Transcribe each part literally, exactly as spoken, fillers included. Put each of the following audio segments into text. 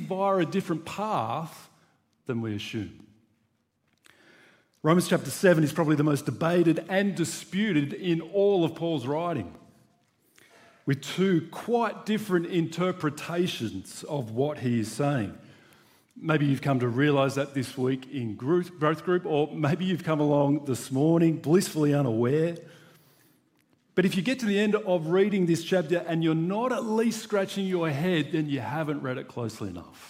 via a different path than we assume. Romans chapter seven is probably the most debated and disputed in all of Paul's writing, with two quite different interpretations of what he is saying. Maybe you've come to realise that this week in growth group, or maybe you've come along this morning blissfully unaware. But if you get to the end of reading this chapter and you're not at least scratching your head, then you haven't read it closely enough.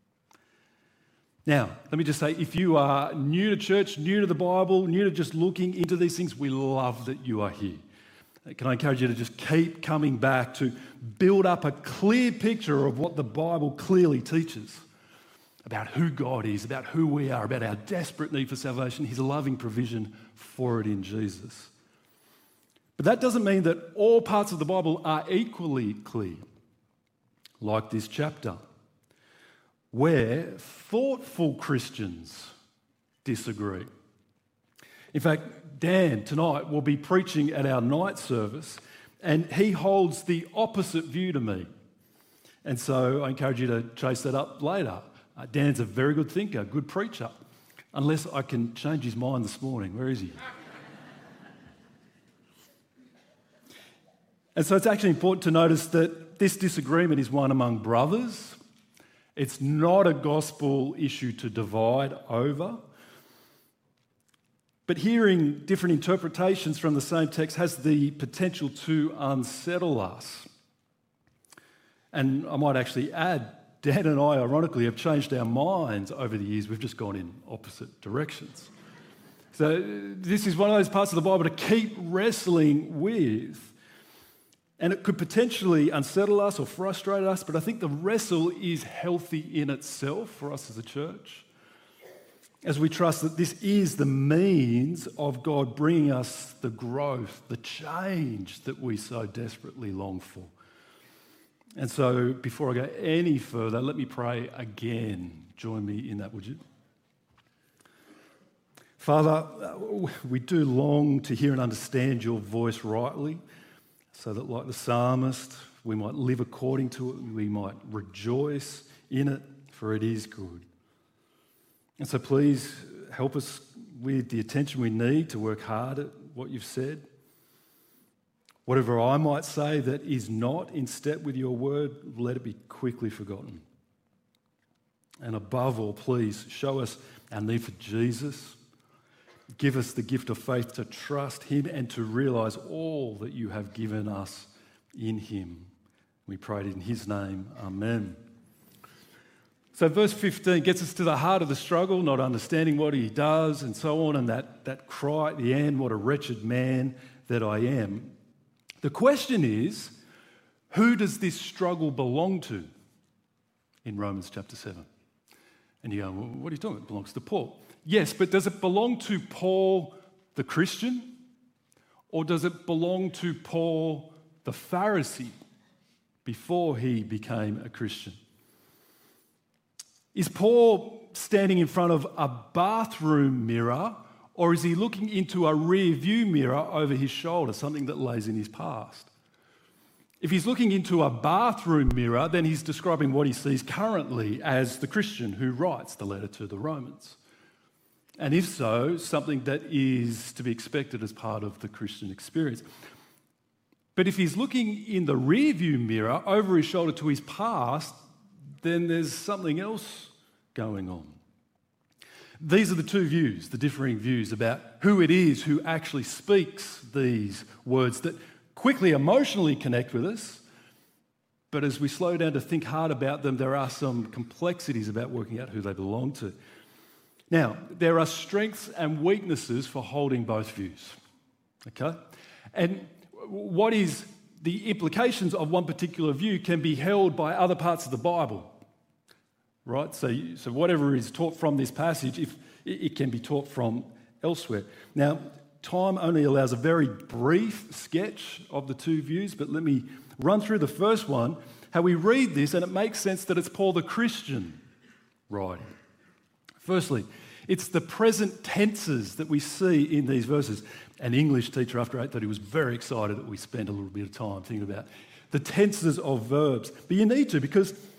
Now, let me just say, if you are new to church, new to the Bible, new to just looking into these things, we love that you are here. Can I encourage you to just keep coming back to build up a clear picture of what the Bible clearly teaches about who God is, about who we are, about our desperate need for salvation, his loving provision for it in Jesus. But that doesn't mean that all parts of the Bible are equally clear, like this chapter, where thoughtful Christians disagree. In fact, Dan tonight will be preaching at our night service, and he holds the opposite view to me. And so I encourage you to chase that up later. Uh, Dan's a very good thinker, good preacher, unless I can change his mind this morning. Where is he? And so it's actually important to notice that this disagreement is one among brothers. It's not a gospel issue to divide over. But hearing different interpretations from the same text has the potential to unsettle us. And I might actually add, Dan and I, ironically, have changed our minds over the years. We've just gone in opposite directions. So this is one of those parts of the Bible to keep wrestling with. And it could potentially unsettle us or frustrate us, but I think the wrestle is healthy in itself for us as a church, as we trust that this is the means of God bringing us the growth, the change that we so desperately long for. And so before I go any further, let me pray again. Join me in that, would you? Father, we do long to hear and understand your voice rightly, so that like the psalmist, we might live according to it, we might rejoice in it, for it is good. And so please help us with the attention we need to work hard at what you've said. Whatever I might say that is not in step with your word, let it be quickly forgotten. And above all, please show us our need for Jesus. Give us the gift of faith to trust him and to realise all that you have given us in him. We prayed in his name. Amen. So verse fifteen gets us to the heart of the struggle, not understanding what he does and so on, and that, that cry at the end, what a wretched man that I am. The question is, who does this struggle belong to in Romans chapter seven? And you go, well, what are you talking about? It belongs to Paul. Yes, but does it belong to Paul the Christian, or does it belong to Paul the Pharisee before he became a Christian? Is Paul standing in front of a bathroom mirror, or is he looking into a rear view mirror over his shoulder, something that lays in his past? If he's looking into a bathroom mirror, then he's describing what he sees currently as the Christian who writes the letter to the Romans. And if so, something that is to be expected as part of the Christian experience. But if he's looking in the rearview mirror over his shoulder to his past, then there's something else going on. These are the two views, the differing views about who it is who actually speaks these words that quickly emotionally connect with us. But as we slow down to think hard about them, there are some complexities about working out who they belong to. Now, there are strengths and weaknesses for holding both views, okay? And what is the implications of one particular view can be held by other parts of the Bible, right? So, so whatever is taught from this passage, if it can be taught from elsewhere. Now, time only allows a very brief sketch of the two views, but let me run through the first one, how we read this, and it makes sense that it's Paul the Christian writing. Firstly, it's the present tenses that we see in these verses. An English teacher after eight thirty was very excited that we spend a little bit of time thinking about the tenses of verbs. But you need to, because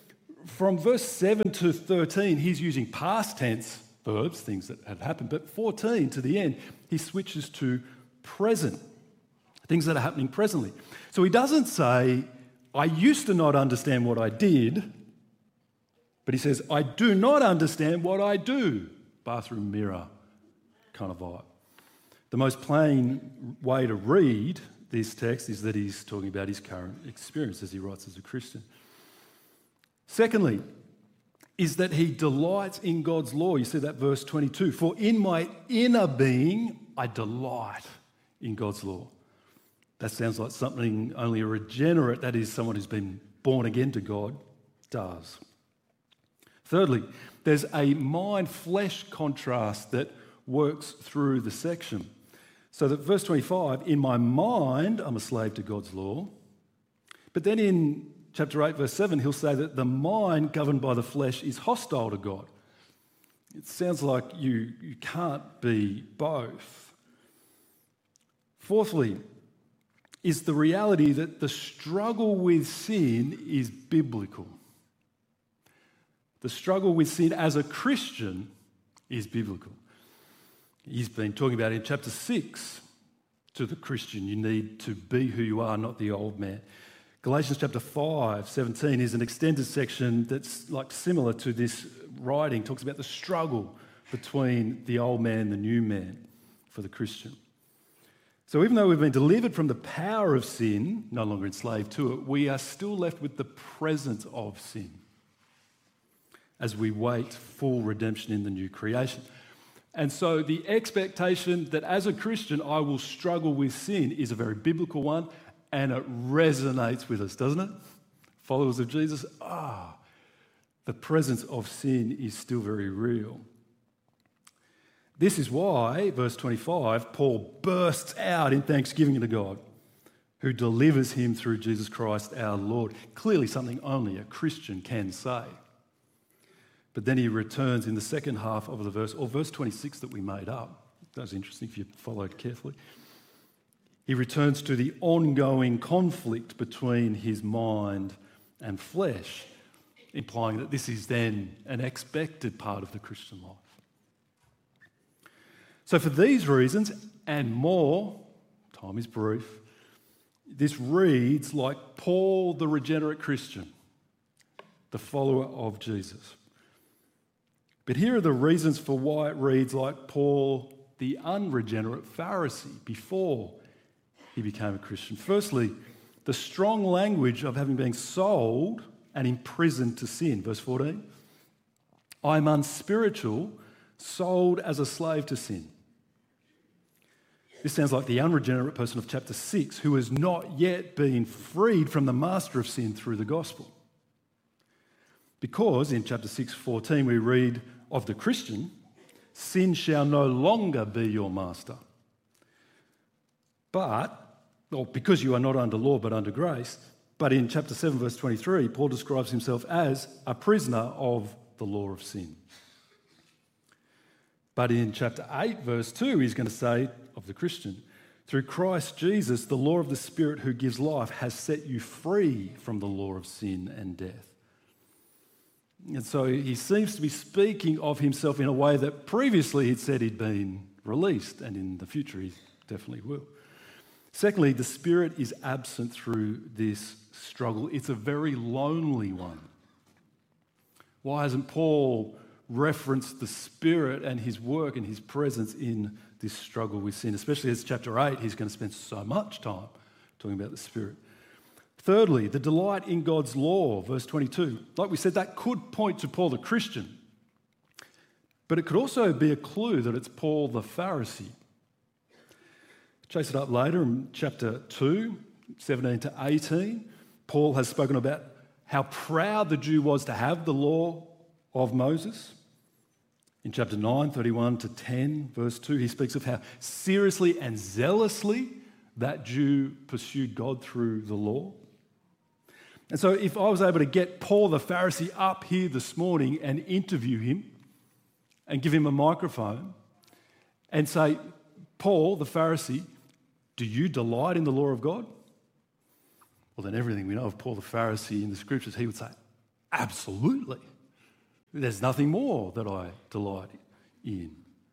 from verse seven to thirteen, he's using past tense verbs, things that have happened, but fourteen to the end, he switches to present, things that are happening presently. So he doesn't say, I used to not understand what I did, but he says, I do not understand what I do. Bathroom mirror kind of vibe. The most plain way to read this text is that he's talking about his current experience as he writes as a Christian. Secondly, is that he delights in God's law. You see that verse twenty-two. For in my inner being, I delight in God's law. That sounds like something only a regenerate, that is someone who's been born again to God, does. Thirdly, there's a mind-flesh contrast that works through the section. So that verse twenty-five, in my mind, I'm a slave to God's law. But then in chapter eight, verse seven, he'll say that the mind governed by the flesh is hostile to God. It sounds like you, you can't be both. Fourthly, is the reality that the struggle with sin is biblical. The struggle with sin as a Christian is biblical. He's been talking about in chapter six, to the Christian, you need to be who you are, not the old man. Galatians chapter five, seventeen is an extended section that's like similar to this writing, talks about the struggle between the old man and the new man for the Christian. So even though we've been delivered from the power of sin, no longer enslaved to it, we are still left with the presence of sin as we wait full redemption in the new creation. And so the expectation that as a Christian I will struggle with sin is a very biblical one, and it resonates with us, doesn't it? Followers of Jesus, ah, the presence of sin is still very real. This is why, verse twenty-five, Paul bursts out in thanksgiving to God, who delivers him through Jesus Christ our Lord. Clearly something only a Christian can say. But then he returns in the second half of the verse, or verse twenty-six that we made up. That was interesting if you followed carefully. He returns to the ongoing conflict between his mind and flesh, implying that this is then an expected part of the Christian life. So for these reasons and more, time is brief, this reads like Paul the regenerate Christian, the follower of Jesus. But here are the reasons for why it reads like Paul the unregenerate Pharisee before he became a Christian. Firstly, the strong language of having been sold and imprisoned to sin. Verse fourteen, I'm unspiritual, sold as a slave to sin. This sounds like the unregenerate person of chapter six who has not yet been freed from the master of sin through the gospel. Because in chapter six, fourteen, we read of the Christian, sin shall no longer be your master. But, well, because you are not under law but under grace, but in chapter seven, verse twenty-three, Paul describes himself as a prisoner of the law of sin. But in chapter eight, verse two, he's going to say of the Christian, through Christ Jesus, the law of the Spirit who gives life has set you free from the law of sin and death. And so he seems to be speaking of himself in a way that previously he'd said he'd been released, and in the future he definitely will. Secondly, the Spirit is absent through this struggle. It's a very lonely one. Why hasn't Paul referenced the Spirit and his work and his presence in this struggle with sin? Especially as chapter eight, he's going to spend so much time talking about the Spirit. Thirdly, the delight in God's law, verse twenty-two. Like we said, that could point to Paul the Christian, but it could also be a clue that it's Paul the Pharisee. Chase it up later in chapter two, seventeen to eighteen. Paul has spoken about how proud the Jew was to have the law of Moses. In chapter nine, thirty-one to ten, verse two, he speaks of how seriously and zealously that Jew pursued God through the law. And so if I was able to get Paul the Pharisee up here this morning and interview him and give him a microphone and say, Paul the Pharisee, do you delight in the law of God? Well, then everything we know of Paul the Pharisee in the scriptures, he would say, Absolutely. There's nothing more that I delight in.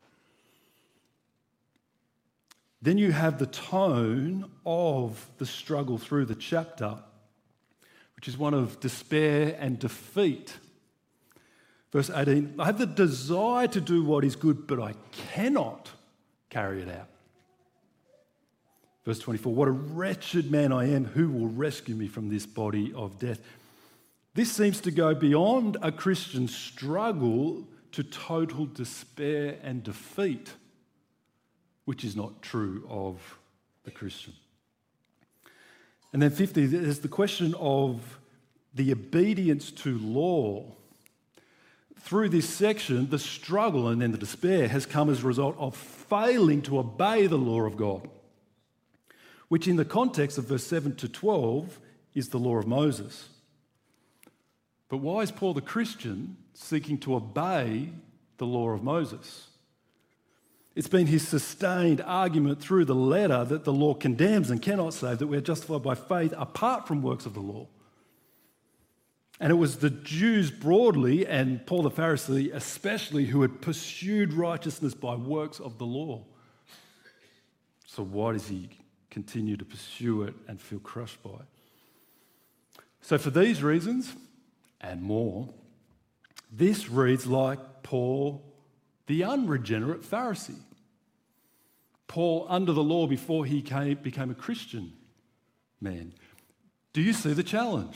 Then you have the tone of the struggle through the chapter, which is one of despair and defeat. Verse eighteen, I have the desire to do what is good, but I cannot carry it out. Verse twenty-four, what a wretched man I am, who will rescue me from this body of death? This seems to go beyond a Christian struggle to total despair and defeat, which is not true of the Christian. And then fifty, there's the question of the obedience to law. Through this section, the struggle and then the despair has come as a result of failing to obey the law of God, which in the context of verse seven to twelve is the law of Moses. But why is Paul the Christian seeking to obey the law of Moses? It's been his sustained argument through the letter that the law condemns and cannot save, that we're justified by faith apart from works of the law. And it was the Jews broadly, and Paul the Pharisee especially, who had pursued righteousness by works of the law. So why does he continue to pursue it and feel crushed by it? So for these reasons, and more, this reads like Paul, the unregenerate Pharisee. Paul under the law before he came, became a Christian man. Do you see the challenge?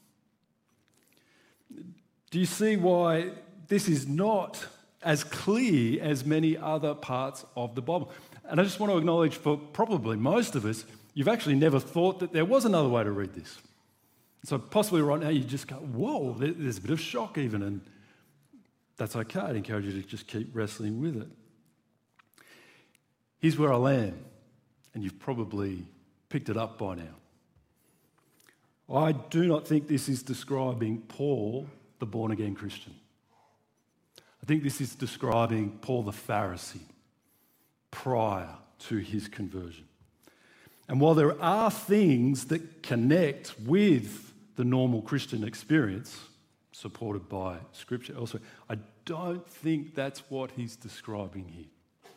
Do you see why this is not as clear as many other parts of the Bible? And I just want to acknowledge for probably most of us, you've actually never thought that there was another way to read this. So possibly right now you just go, whoa, there's a bit of shock even, and that's okay. I'd encourage you to just keep wrestling with it. Here's where I'll land, and you've probably picked it up by now. I do not think this is describing Paul, the born-again Christian. I think this is describing Paul the Pharisee prior to his conversion. And while there are things that connect with the normal Christian experience, supported by Scripture elsewhere, I don't think that's what he's describing here.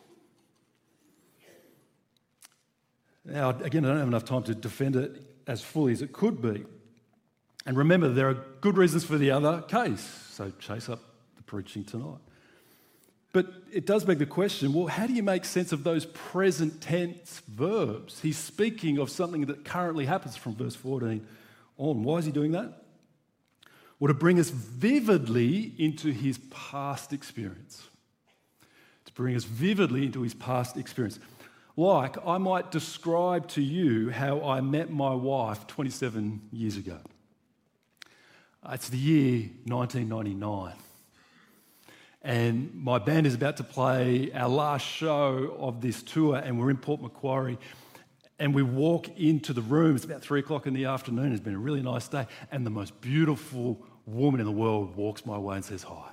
Now, again, I don't have enough time to defend it as fully as it could be. And remember, there are good reasons for the other case, so chase up the preaching tonight. But it does beg the question, well, how do you make sense of those present tense verbs? He's speaking of something that currently happens from verse fourteen on. Why is he doing that? Well, to bring us vividly into his past experience. To bring us vividly into his past experience. Like, I might describe to you how I met my wife twenty-seven years ago. It's the year nineteen ninety-nine. And my band is about to play our last show of this tour, and we're in Port Macquarie. And we walk into the room. It's about three o'clock in the afternoon. It's been a really nice day. And the most beautiful woman in the world walks my way and says hi.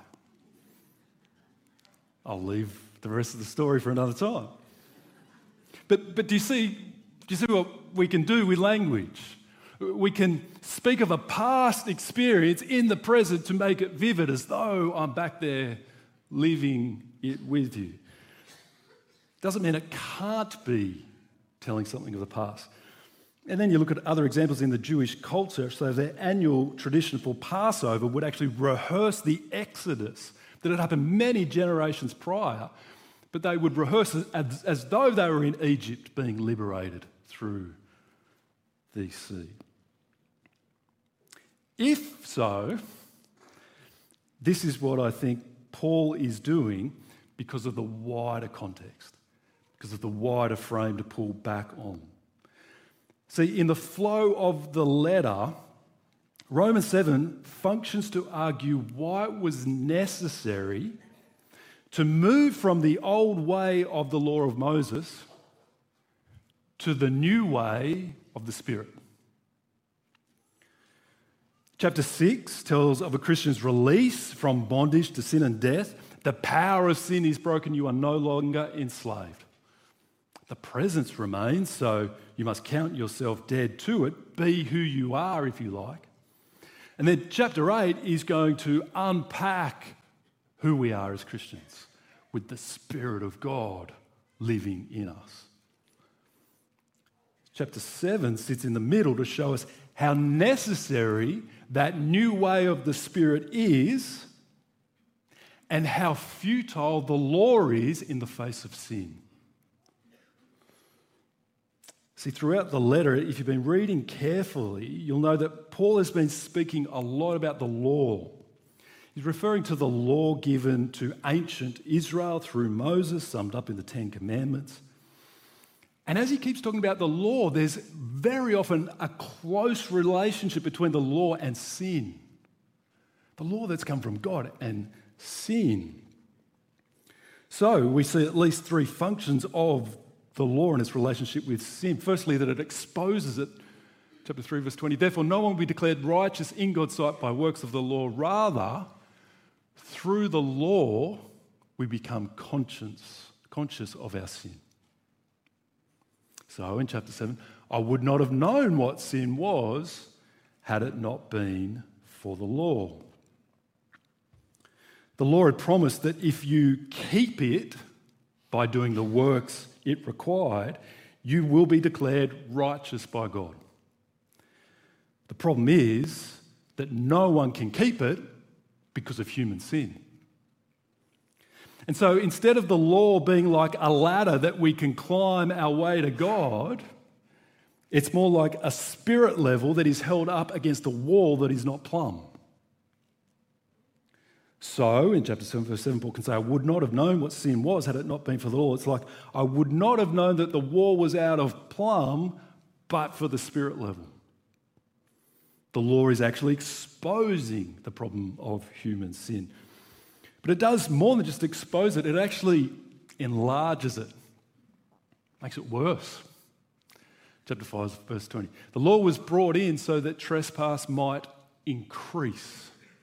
I'll leave the rest of the story for another time. But, but do you see, do you see what we can do with language? We can speak of a past experience in the present to make it vivid, as though I'm back there living it with you. Doesn't mean it can't be telling something of the past. And then you look at other examples in the Jewish culture. So their annual tradition for Passover would actually rehearse the Exodus that had happened many generations prior, but they would rehearse it as, as though they were in Egypt being liberated through the sea. If so, this is what I think Paul is doing because of the wider context, because of the wider frame to pull back on. See, in the flow of the letter, Romans seven functions to argue why it was necessary to move from the old way of the law of Moses to the new way of the Spirit. Chapter six tells of a Christian's release from bondage to sin and death. The power of sin is broken. You are no longer enslaved. The presence remains, so you must count yourself dead to it. Be who you are, if you like. And then chapter eight is going to unpack who we are as Christians with the Spirit of God living in us. Chapter seven sits in the middle to show us how necessary that new way of the Spirit is and how futile the law is in the face of sin. See, throughout the letter, if you've been reading carefully, you'll know that Paul has been speaking a lot about the law. He's referring to the law given to ancient Israel through Moses, summed up in the Ten Commandments. And as he keeps talking about the law, there's very often a close relationship between the law and sin. The law that's come from God and sin. So we see at least three functions of the law and its relationship with sin. Firstly, that it exposes it. Chapter three, verse twenty. Therefore, no one will be declared righteous in God's sight by works of the law. Rather, through the law, we become conscious, conscious of our sin. So in chapter seven, I would not have known what sin was had it not been for the law. The law had promised that if you keep it by doing the works it required, you will be declared righteous by God. The problem is that no one can keep it because of human sin. And so instead of the law being like a ladder that we can climb our way to God, it's more like a spirit level that is held up against a wall that is not plumb. So, in chapter seven, verse seven, Paul can say, I would not have known what sin was had it not been for the law. It's like, I would not have known that the wall was out of plumb, but for the spirit level. The law is actually exposing the problem of human sin. But it does more than just expose it, it actually enlarges it, makes it worse. Chapter five, verse twenty. The law was brought in so that trespass might increase.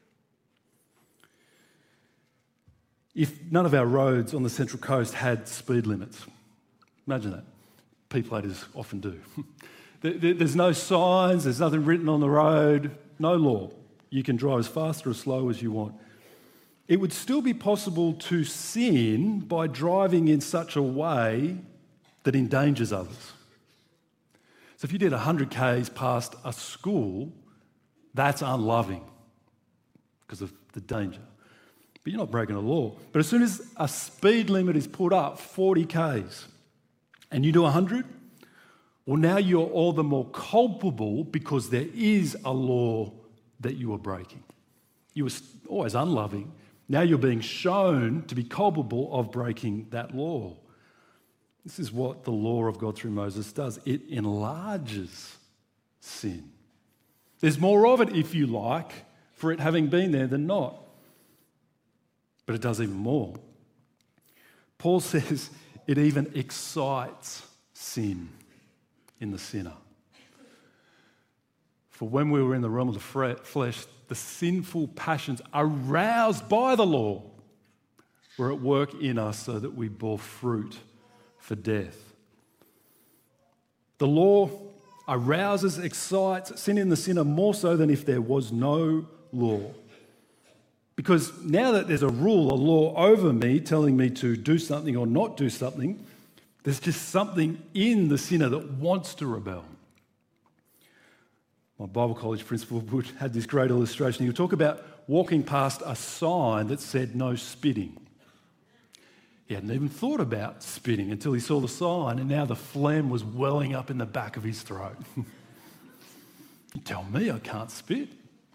If none of our roads on the Central Coast had speed limits, imagine that. P-platers often do. There's no signs, there's nothing written on the road, no law. You can drive as fast or as slow as you want. It would still be possible to sin by driving in such a way that endangers others. So if you did one hundred kays past a school, that's unloving because of the danger. But you're not breaking a law. But as soon as a speed limit is put up, forty kays, and you do one hundred, well, now you're all the more culpable because there is a law that you are breaking. You were always unloving. Now you're being shown to be culpable of breaking that law. This is what the law of God through Moses does. It enlarges sin. There's more of it, if you like, for it having been there than not. But it does even more. Paul says it even excites sin in the sinner. For when we were in the realm of the flesh, the sinful passions aroused by the law were at work in us so that we bore fruit for death. The law arouses, excites sin in the sinner more so than if there was no law. Because now that there's a rule, a law over me telling me to do something or not do something, there's just something in the sinner that wants to rebel. My Bible college principal would had this great illustration. He would talk about walking past a sign that said no spitting. He hadn't even thought about spitting until he saw the sign, and now the phlegm was welling up in the back of his throat. You tell me I can't spit.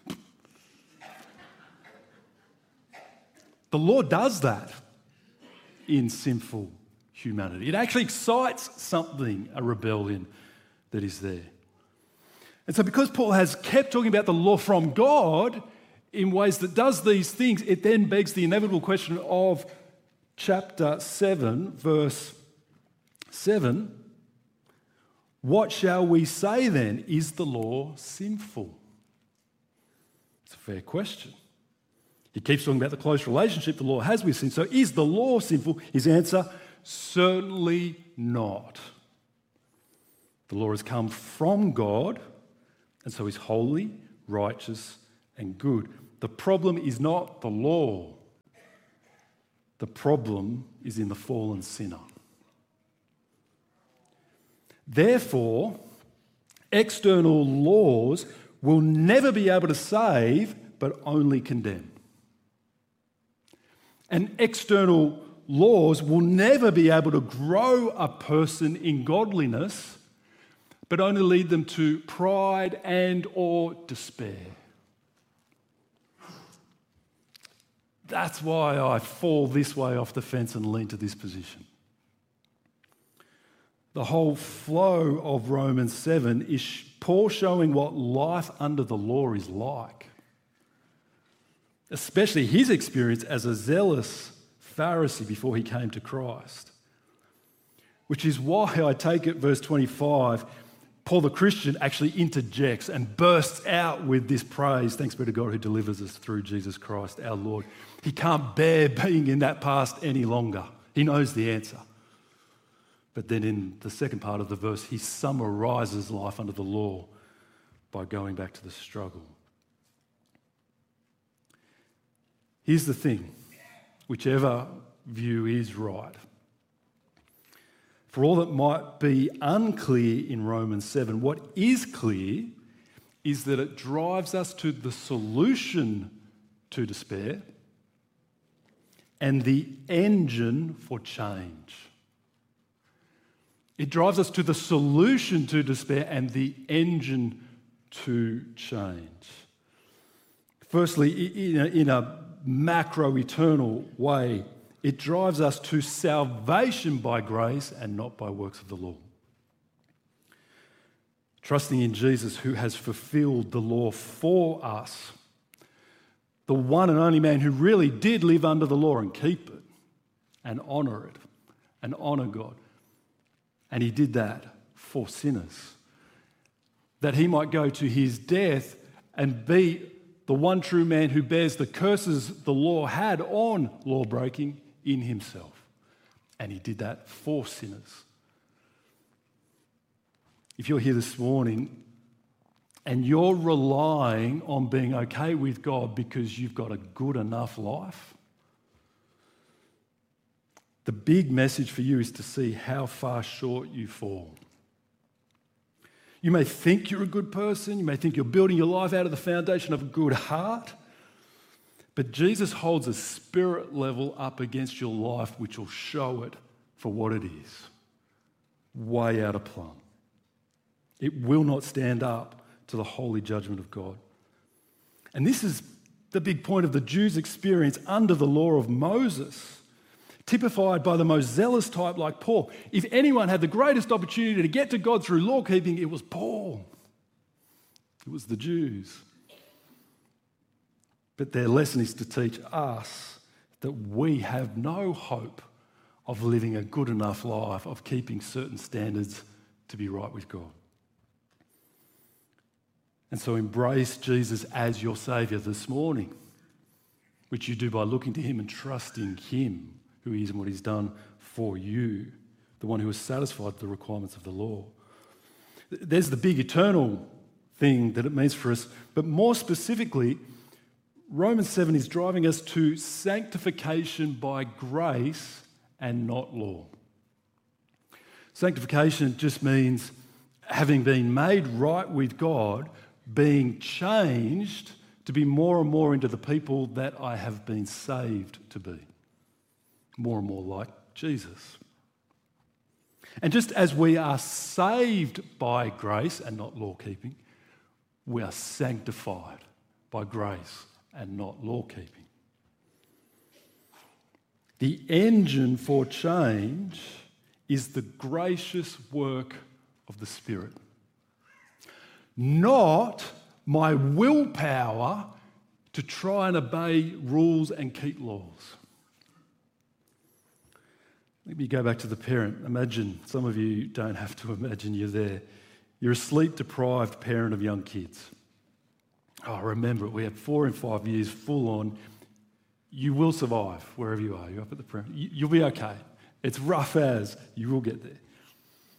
The law does that in sinful humanity. It actually excites something, a rebellion that is there. And so because Paul has kept talking about the law from God in ways that does these things, it then begs the inevitable question of chapter seven, verse seven. What shall we say then? Is the law sinful? It's a fair question. He keeps talking about the close relationship the law has with sin. So is the law sinful? His answer, certainly not. The law has come from God, and so is holy, righteous, and good. The problem is not the law. The problem is in the fallen sinner. Therefore, external laws will never be able to save, but only condemn. And external laws will never be able to grow a person in godliness, but only lead them to pride and or despair. That's why I fall this way off the fence and lean to this position. The whole flow of Romans seven is Paul showing what life under the law is like, especially his experience as a zealous Pharisee before he came to Christ. Which is why I take it, verse twenty-five, Paul the Christian actually interjects and bursts out with this praise, thanks be to God who delivers us through Jesus Christ our Lord. He can't bear being in that past any longer. He knows the answer. But then in the second part of the verse, he summarizes life under the law by going back to the struggle. Here's the thing, whichever view is right. For all that might be unclear in Romans seven, what is clear is that it drives us to the solution to despair and the engine for change. It drives us to the solution to despair and the engine to change. Firstly, in a, in a macro eternal way, it drives us to salvation by grace and not by works of the law. Trusting in Jesus who has fulfilled the law for us, the one and only man who really did live under the law and keep it and honour it and honour God. And he did that for sinners, that he might go to his death and be the one true man who bears the curses the law had on law-breaking in himself. And he did that for sinners. If you're here this morning and you're relying on being okay with God because you've got a good enough life, the big message for you is to see how far short you fall. You may think you're a good person. You may think you're building your life out of the foundation of a good heart. But Jesus holds a spirit level up against your life which will show it for what it is. Way out of plumb. It will not stand up to the holy judgment of God. And this is the big point of the Jews' experience under the law of Moses, typified by the most zealous type like Paul. If anyone had the greatest opportunity to get to God through law keeping, it was Paul. It was the Jews. But their lesson is to teach us that we have no hope of living a good enough life, of keeping certain standards to be right with God. And so embrace Jesus as your Saviour this morning, which you do by looking to him and trusting him, who he is and what he's done for you, the one who has satisfied the requirements of the law. There's the big eternal thing that it means for us, but more specifically, Romans seven is driving us to sanctification by grace and not law. Sanctification just means having been made right with God, being changed to be more and more into the people that I have been saved to be. More and more like Jesus. And just as we are saved by grace and not law-keeping, we are sanctified by grace and not law-keeping. The engine for change is the gracious work of the Spirit. Not my willpower to try and obey rules and keep laws. Let me go back to the parent. Imagine, some of you don't have to imagine you're there. You're a sleep-deprived parent of young kids. Oh, remember it. We have four and five years full on. You will survive wherever you are. You're up at the parent. You'll be okay. It's rough as. You will get there.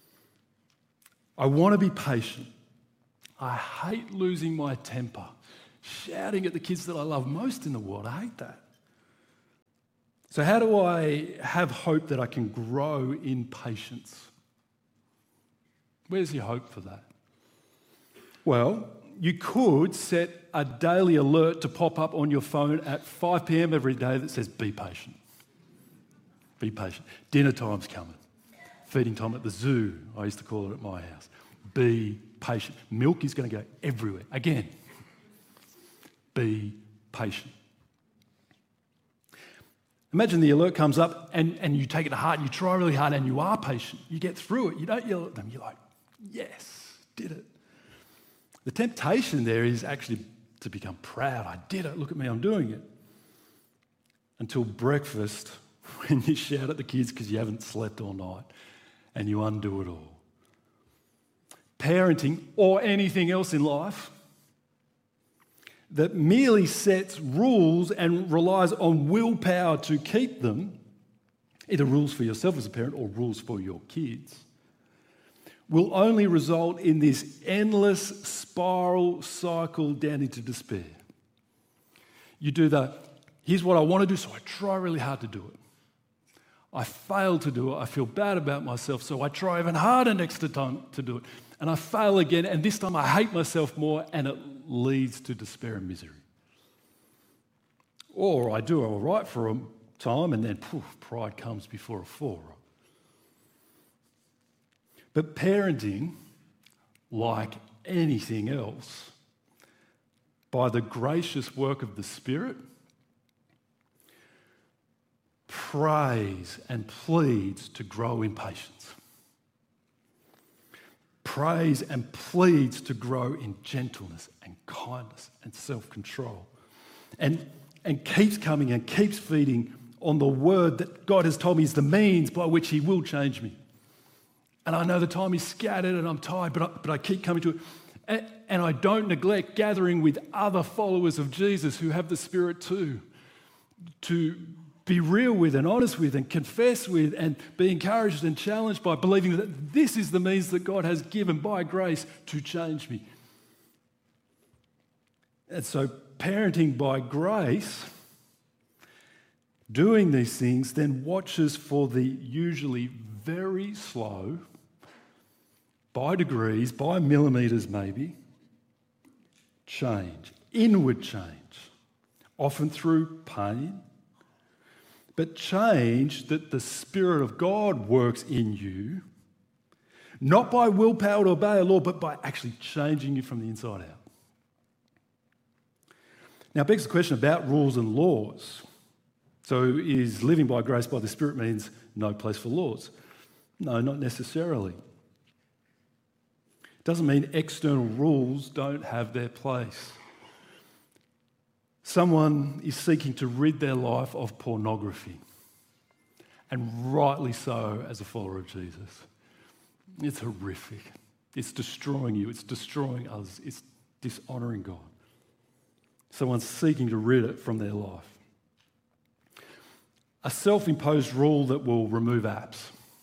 I want to be patient. I hate losing my temper. shouting at the kids that I love most in the world. I hate that. So how do I have hope that I can grow in patience? Where's your hope for that? Well, you could set a daily alert to pop up on your phone at five p.m. every day that says, be patient. Be patient. Dinner time's coming. Feeding time at the zoo, I used to call it at my house. Be patient. Milk is going to go everywhere. Again, be patient. Imagine the alert comes up and, and you take it to heart and you try really hard and you are patient. You get through it. You don't yell at them. You're like, yes, did it. The temptation there is actually to become proud. I did it. Look at me, I'm doing it. Until breakfast, when you shout at the kids because you haven't slept all night and you undo it all. Parenting or anything else in life that merely sets rules and relies on willpower to keep them, either rules for yourself as a parent or rules for your kids, will only result in this endless spiral cycle down into despair. You do the, here's what I want to do, so I try really hard to do it. I fail to do it. I feel bad about myself, so I try even harder next time to do it. And I fail again, and this time I hate myself more, and it leads to despair and misery. Or I do all right for a time, and then poof, pride comes before a fall. But parenting, like anything else, by the gracious work of the Spirit, prays and pleads to grow in patience. Prays and pleads to grow in gentleness and kindness and self-control. And, and keeps coming and keeps feeding on the word that God has told me is the means by which he will change me. And I know the time is scattered and I'm tired, but I, but I keep coming to it. And, and I don't neglect gathering with other followers of Jesus who have the Spirit too, to be real with and honest with and confess with and be encouraged and challenged by believing that this is the means that God has given by grace to change me. And so parenting by grace, doing these things, then watches for the usually very slow, by degrees, by millimetres maybe, change, inward change, often through pain, but change that the Spirit of God works in you, not by willpower to obey a law, but by actually changing you from the inside out. Now, it begs the question about rules and laws. So is living by grace by the Spirit means no place for laws? No, not necessarily. It doesn't mean external rules don't have their place. Someone is seeking to rid their life of pornography, and rightly so as a follower of Jesus. It's horrific. It's destroying you. It's destroying others. It's dishonouring God. Someone's seeking to rid it from their life. A self-imposed rule that will remove apps,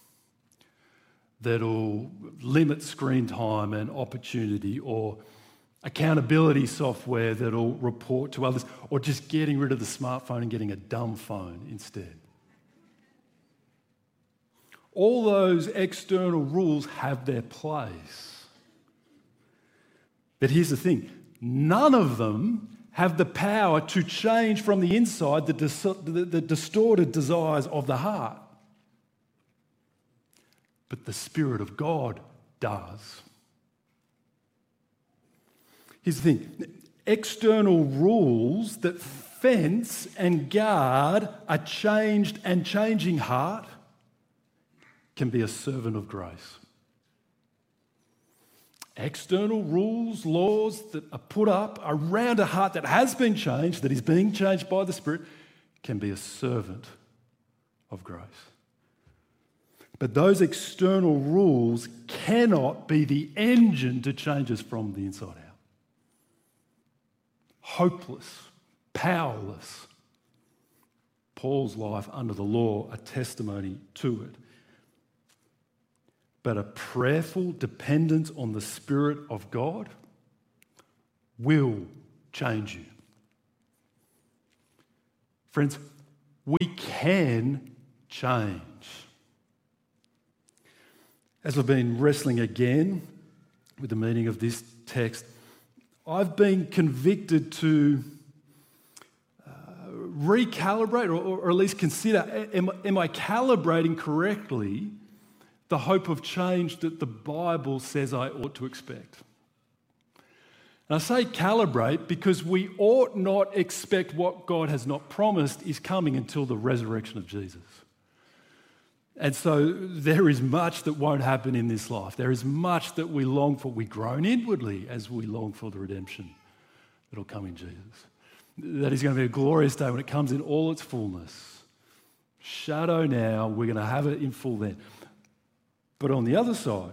that'll limit screen time and opportunity, or accountability software that'll report to others, or just getting rid of the smartphone and getting a dumb phone instead. All those external rules have their place. But here's the thing, none of them have the power to change from the inside the, dis- the, the distorted desires of the heart. But the Spirit of God does. Here's the thing, external rules that fence and guard a changed and changing heart can be a servant of grace. External rules, laws that are put up around a heart that has been changed, that is being changed by the Spirit, can be a servant of grace. But those external rules cannot be the engine to change us from the inside out. Hopeless, powerless. Paul's life under the law, a testimony to it. But a prayerful dependence on the Spirit of God will change you. Friends, we can change. As I've been wrestling again with the meaning of this text, I've been convicted to uh, recalibrate or, or at least consider, am, am I calibrating correctly the hope of change that the Bible says I ought to expect? And I say calibrate because we ought not expect what God has not promised is coming until the resurrection of Jesus. And so there is much that won't happen in this life. There is much that we long for. We groan inwardly as we long for the redemption that will come in Jesus. That is going to be a glorious day when it comes in all its fullness. Shadow now, we're going to have it in full then. But on the other side,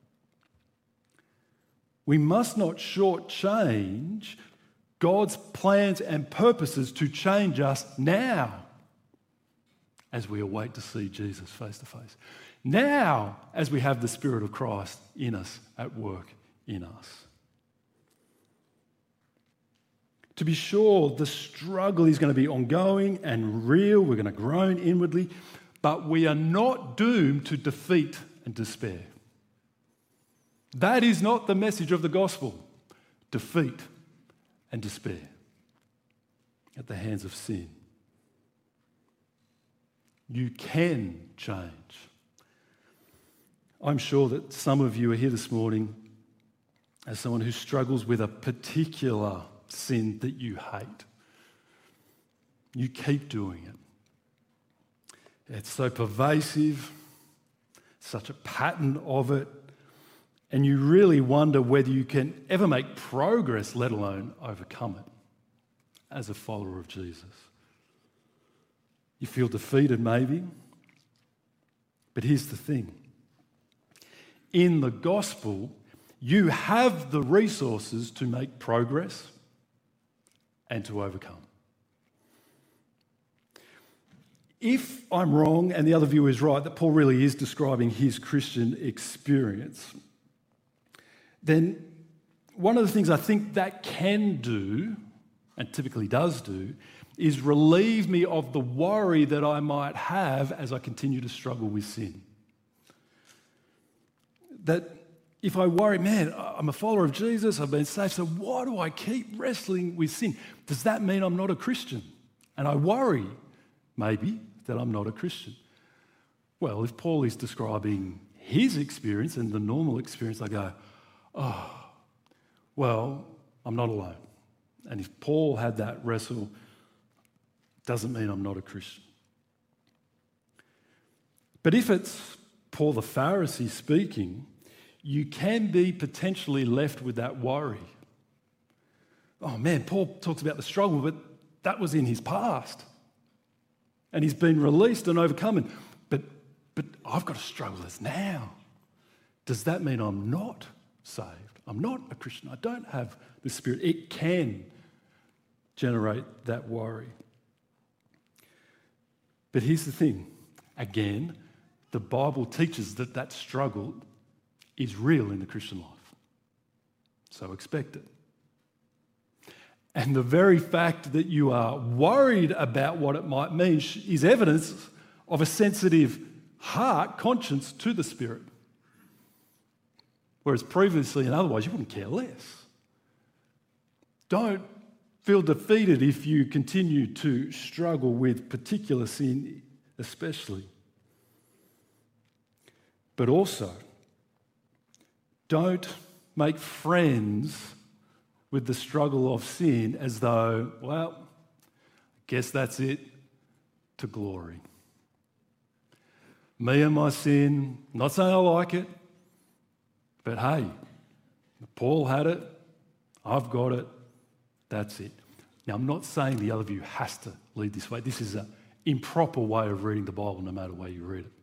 we must not shortchange God's plans and purposes to change us now as we await to see Jesus face to face. Now, as we have the Spirit of Christ in us, at work in us. To be sure, the struggle is going to be ongoing and real. We're going to groan inwardly, but we are not doomed to defeat and despair. That is not the message of the gospel. Defeat and despair at the hands of sin. You can change. I'm sure that some of you are here this morning as someone who struggles with a particular sin that you hate. You keep doing it. It's so pervasive, such a pattern of it, and you really wonder whether you can ever make progress, let alone overcome it as a follower of Jesus. You feel defeated maybe, but here's the thing. In the gospel, you have the resources to make progress and to overcome. If I'm wrong and the other view is right, that Paul really is describing his Christian experience, then one of the things I think that can do, and typically does do, is relieve me of the worry that I might have as I continue to struggle with sin. That if I worry, man, I'm a follower of Jesus, I've been saved, so why do I keep wrestling with sin? Does that mean I'm not a Christian? And I worry, maybe, that I'm not a Christian. Well, if Paul is describing his experience and the normal experience, I go, oh, well, I'm not alone. And if Paul had that wrestle, doesn't mean I'm not a Christian. But if it's Paul the Pharisee speaking, you can be potentially left with that worry. Oh man, Paul talks about the struggle, but that was in his past. And he's been released and overcome. But, but I've got to struggle with this now. Does that mean I'm not saved? I'm not a Christian. I don't have the Spirit. It can generate that worry. But here's the thing. Again, the Bible teaches that that struggle is real in the Christian life. So expect it. And the very fact that you are worried about what it might mean is evidence of a sensitive heart, conscience to the Spirit. Whereas previously and otherwise, you wouldn't care less. Don't feel defeated if you continue to struggle with particular sin, especially. But also, don't make friends with the struggle of sin as though, well, I guess that's it, to glory. Me and my sin, not saying I like it, but hey, Paul had it, I've got it, that's it. Now, I'm not saying the other view has to lead this way. This is an improper way of reading the Bible, no matter where you read it.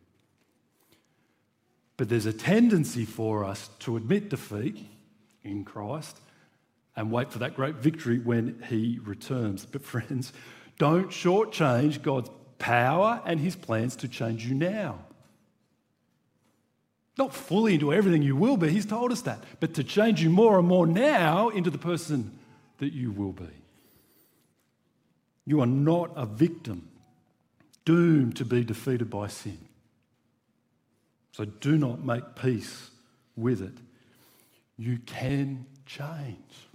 But there's a tendency for us to admit defeat in Christ and wait for that great victory when he returns. But friends, don't shortchange God's power and his plans to change you now. Not fully into everything you will be, he's told us that, but to change you more and more now into the person that you will be. You are not a victim doomed to be defeated by sin. So do not make peace with it. You can change.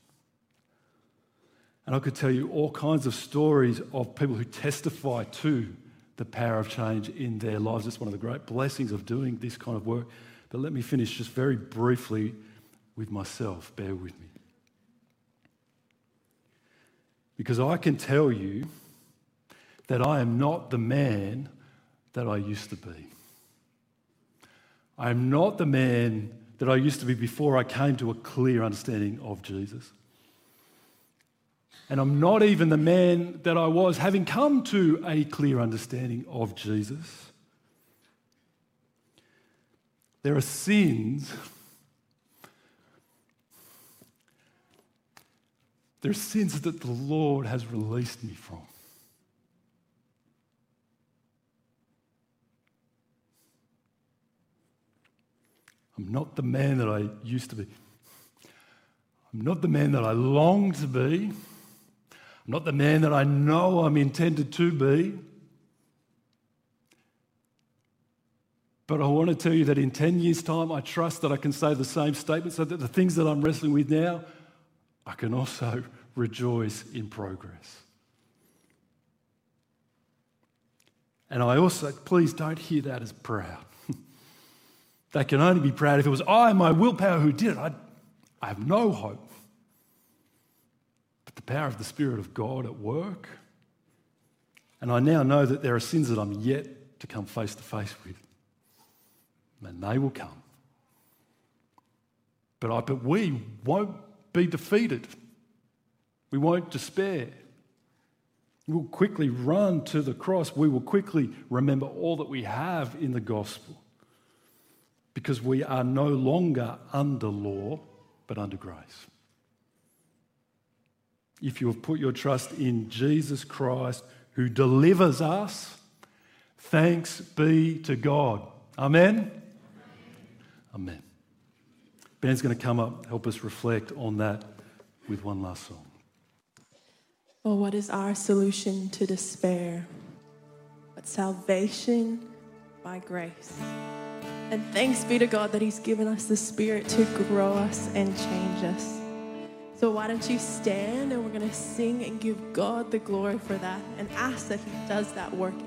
And I could tell you all kinds of stories of people who testify to the power of change in their lives. It's one of the great blessings of doing this kind of work. But let me finish just very briefly with myself. Bear with me. Because I can tell you that I am not the man that I used to be. I am not the man that I used to be before I came to a clear understanding of Jesus. And I'm not even the man that I was having come to a clear understanding of Jesus. There are sins. There are sins that the Lord has released me from. I'm not the man that I used to be. I'm not the man that I long to be. I'm not the man that I know I'm intended to be. But I want to tell you that in ten years' time, I trust that I can say the same statement so that the things that I'm wrestling with now, I can also rejoice in progress. And I also, please don't hear that as proud. They can only be proud if it was I, my willpower, who did it. I, I have no hope. But the power of the Spirit of God at work. And I now know that there are sins that I'm yet to come face to face with. And they will come. But, I, but we won't be defeated. We won't despair. We'll quickly run to the cross. We will quickly remember all that we have in the gospel. Because we are no longer under law, but under grace. If you have put your trust in Jesus Christ, who delivers us, thanks be to God. Amen? Amen. Ben's going to come up, help us reflect on that with one last song. Well, what is our solution to despair? But salvation by grace. And thanks be to God that He's given us the Spirit to grow us and change us. So why don't you stand, and we're going to sing and give God the glory for that and ask that He does that work